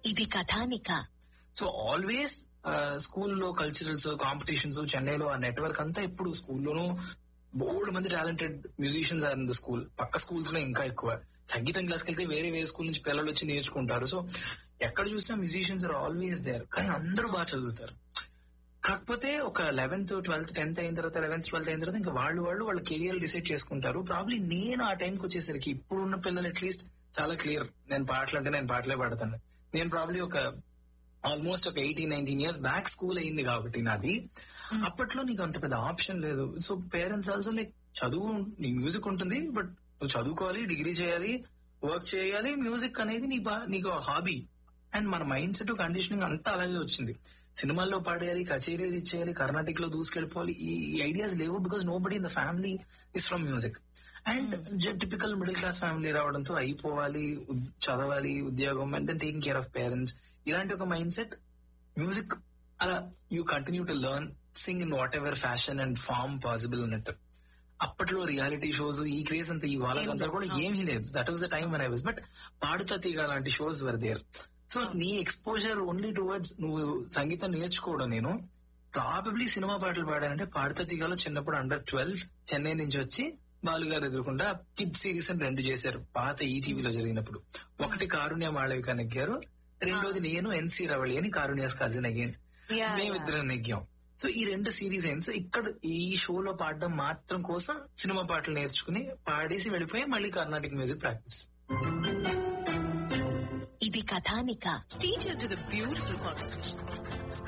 ఇది కథానిక. So always స్కూల్లో culturals competitions, చెన్నైలో ఆ నెట్వర్క్ అంతా ఎప్పుడు స్కూల్లోనూ బోల్డ్ మంది talented musicians are in the school. పక్క స్కూల్స్ లో ఇంకా ఎక్కువ. సంగీతం క్లాస్కి వెళ్తే వేరే వేరే స్కూల్ నుంచి పిల్లలు వచ్చి నేర్చుకుంటారు. సో ఎక్కడ చూసినా మ్యూజిషియన్స్ ఆర్ ఆల్వేస్ దేర్. కానీ అందరూ బాగా చదువుతారు. కాకపోతే ఒక 11th 12th 10th అయిన తర్వాత 11th 12th అయిన తర్వాత ఇంకా వాళ్ళ కెరియర్ డిసైడ్ చేసుకుంటారు. ప్రాబ్లీ నేను ఆ టైంకి వచ్చేసరికి ఇప్పుడున్న పిల్లలు అట్లీస్ట్ చాలా క్లియర్. నేను పాటలు అంటే నేను పాటలే పాడతాను. నేను ప్రాబ్లీ ఆల్మోస్ట్ ఒక 18-19 years బ్యాక్ స్కూల్ అయింది కాబట్టి నాది. అప్పట్లో నీకు అంత పెద్ద ఆప్షన్ లేదు. సో పేరెంట్స్ ఆల్సో లైక్ చదువు, నీ మ్యూజిక్ ఉంటుంది బట్ నువ్వు చదువుకోవాలి, డిగ్రీ చేయాలి, వర్క్ చేయాలి. మ్యూజిక్ అనేది నీకు హాబీ. అండ్ మన మైండ్ సెట్ కండిషనింగ్ అంతా అలాగే వచ్చింది. సినిమాల్లో పాడేయాలి, కచేరీ చేయాలి, కర్ణాటక లో దూసుకెళ్ళిపోవాలి, ఈ ఐడియాస్ లేవు. Because no body in the family is from music. And typical middle class family రావడంతో అయిపోవాలి, చదవాలి, ఉద్యోగం, and then taking care of parents, ఇలాంటి ఒక మైండ్ సెట్. మ్యూజిక్ అలా you continue to learn, Singh in what ever fashion and form possible అన్నట్టు. అప్పట్లో reality shows, ఈ క్రేజ్ అంతా, ఈ వాళ్ళంతా కూడా ఏమీ లేదు. That was the time when I was. But పాడుతా తీగ లాంటి షోస్ వర్ దేర్. సో నీ ఎక్స్పోజర్ ఓన్లీ టువర్డ్స్ నువ్వు సంగీతం నేర్చుకోవడం. నేను ప్రాబబ్లీ సినిమా పాటలు పాడానంటే పాడుతా తీగలో చిన్నప్పుడు Under 12 చెన్నై నుంచి వచ్చి బాలుగారు ఎదుర్కొంటా కిడ్ సిరీస్ అని 2 చేశారు పాత ఈటీవీలో జరిగినప్పుడు. ఒకటి కారుణ్య మాళవిక నెగ్గారు, రెండోది నేను ఎన్సీ రవళి అని కారుణ్యాస్ కజిన్ అగైన్, మేమిద్దరం నెగ్గాం. సో ఈ 2 సిరీస్ అయింది. సో ఇక్కడ ఈ షోలో పాడడం మాత్రం కోసం సినిమా పాటలు నేర్చుకుని పాడేసి వెళ్ళిపోయి మళ్ళీ కర్ణాటిక్ మ్యూజిక్ ప్రాక్టీస్. ఇది కథానిక. Stay tuned to the beautiful conversation.